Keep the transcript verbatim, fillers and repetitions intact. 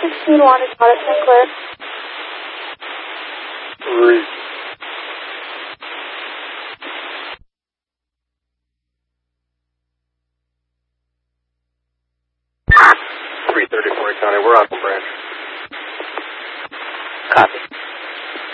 sixteen one is Madison, clear. Three. three thirty-four County, we're on the branch. Copy.